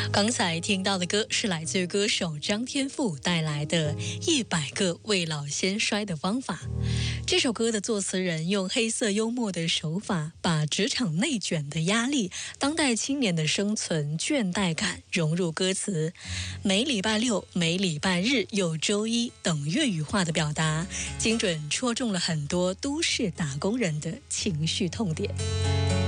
刚才听到的歌是来自于歌手张天赋带来的100个未老先衰的方法。这首歌的作词人用黑色幽默的手法，把职场内卷的压力、当代青年的生存倦怠感融入歌词。每礼拜六、每礼拜日有周一等粤语化的表达，精准戳中了很多都市打工人的情绪痛点。